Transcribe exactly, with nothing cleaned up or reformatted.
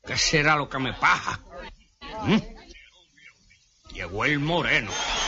¿Qué será lo que me pasa? ¿Mm? Llegó el moreno.